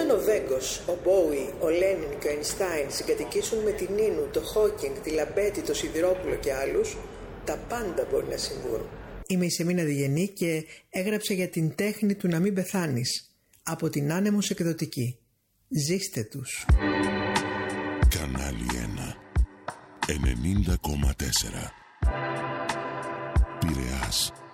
αν ο Βέγκος, ο Μπόουι, ο Λένιν και ο Αϊνστάιν συγκατοικήσουν με την Νίνου, το Χόκινγκ, τη Λαμπέτη, το Σιδηρόπουλο και άλλους, τα πάντα μπορεί να συμβούν. Είμαι η Σεμίνα Διγενή και έγραψα για την τέχνη του να μην πεθάνεις από την Άνεμος Εκδοτική. Ζήστε τους. Κανάλι 1 90,4 Πειραιάς.